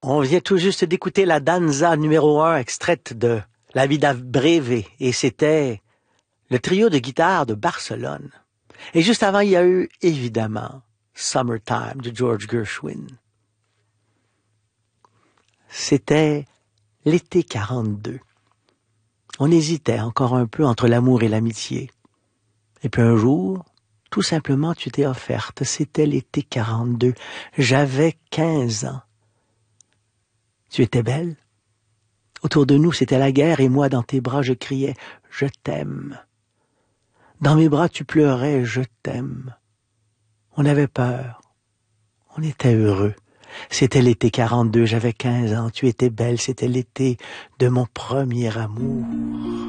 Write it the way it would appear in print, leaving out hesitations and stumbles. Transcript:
On vient tout juste d'écouter la danza numéro 1 extraite de La Vida Breve et c'était le trio de guitare de Barcelone. Et juste avant, il y a eu évidemment Summertime de George Gershwin. C'était l'été 42. On hésitait encore un peu entre l'amour et l'amitié. Et puis un jour, tout simplement, tu t'es offerte. C'était l'été 42. J'avais 15 ans. Tu étais belle. Autour de nous, c'était la guerre et moi, dans tes bras, je criais « Je t'aime ». Dans mes bras, tu pleurais « Je t'aime ». On avait peur. On était heureux. C'était l'été 42, j'avais 15 ans. Tu étais belle, c'était l'été de mon premier amour.